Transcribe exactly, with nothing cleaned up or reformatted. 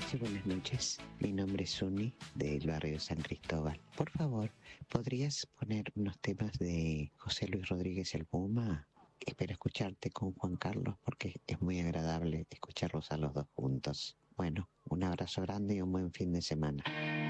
Sí, buenas noches. Mi nombre es Suni, del barrio San Cristóbal. Por favor, ¿podrías poner unos temas de José Luis Rodríguez el Puma? Espero escucharte con Juan Carlos porque es muy agradable escucharlos a los dos juntos. Bueno, un abrazo grande y un buen fin de semana.